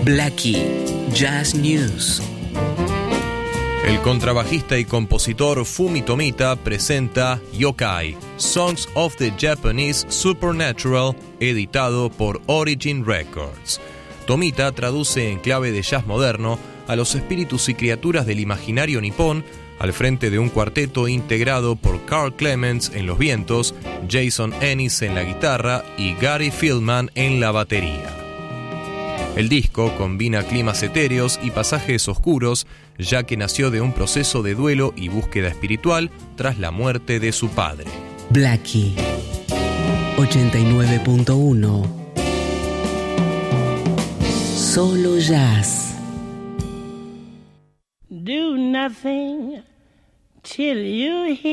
Blackie Jazz News. El contrabajista y compositor Fumi Tomita presenta Yokai, Songs of the Japanese Supernatural, editado por Origin Records. Tomita traduce en clave de jazz moderno a los espíritus y criaturas del imaginario nipón al frente de un cuarteto integrado por Carl Clements en los vientos, Jason Ennis en la guitarra y Gary Fieldman en la batería. El disco combina climas etéreos y pasajes oscuros, ya que nació de un proceso de duelo y búsqueda espiritual tras la muerte de su padre. Blackie 89.1. Solo jazz. Do nothing till you hear